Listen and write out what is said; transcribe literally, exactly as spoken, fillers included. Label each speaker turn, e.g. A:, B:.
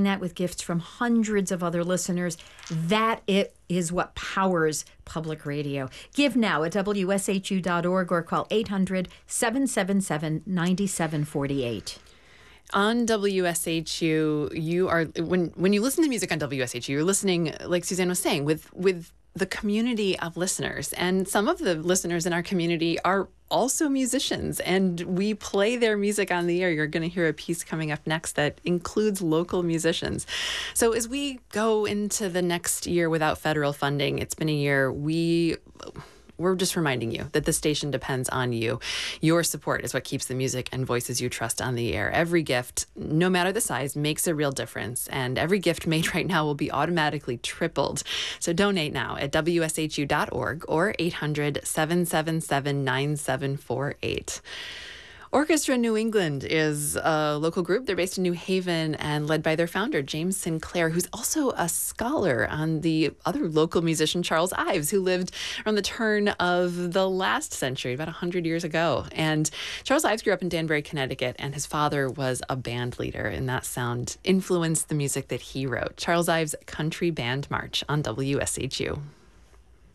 A: that with gifts from hundreds of other listeners. That it is what powers public radio. Give now at W S H U dot org or call eight hundred, seven seven seven, nine seven four eight.
B: On W S H U, you are when when you listen to music on W S H U, you're listening, like Suzanne was saying, with with the community of listeners. And some of the listeners in our community are also musicians, and we play their music on the air. You're going to hear a piece coming up next that includes local musicians. So as we go into the next year without federal funding, it's been a year we... We're just reminding you that the station depends on you. Your support is what keeps the music and voices you trust on the air. Every gift, no matter the size, makes a real difference. And every gift made right now will be automatically tripled. So donate now at W S H U dot org or eight hundred, seven seven seven, nine seven four eight. Orchestra New England is a local group. They're based in New Haven and led by their founder, James Sinclair, who's also a scholar on the other local musician, Charles Ives, who lived around the turn of the last century, about one hundred years ago. And Charles Ives grew up in Danbury, Connecticut, and his father was a band leader, and that sound influenced the music that he wrote. Charles Ives' Country Band March on W S H U.